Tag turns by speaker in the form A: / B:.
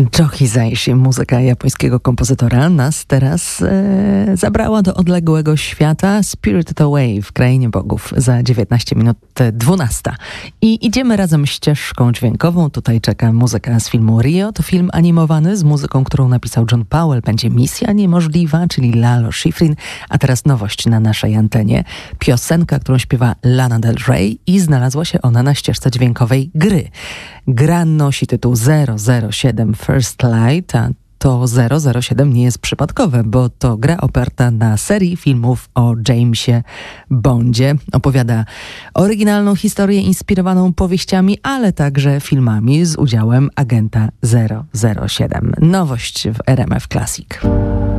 A: Joe Hisaishi, muzyka japońskiego kompozytora, nas teraz zabrała do odległego świata. Spirited Away w Krainie Bogów za 19 minut 12. I idziemy razem ścieżką dźwiękową. Tutaj czeka muzyka z filmu Rio. To film animowany z muzyką, którą napisał John Powell. Będzie Misja Niemożliwa, czyli Lalo Schifrin. A teraz nowość na naszej antenie. Piosenka, którą śpiewa Lana Del Rey i znalazła się ona na ścieżce dźwiękowej gry. Gra nosi tytuł 007 First Light, a to 007 nie jest przypadkowe, bo to gra oparta na serii filmów o Jamesie Bondzie. Opowiada oryginalną historię inspirowaną powieściami, ale także filmami z udziałem agenta 007. Nowość w RMF Classic.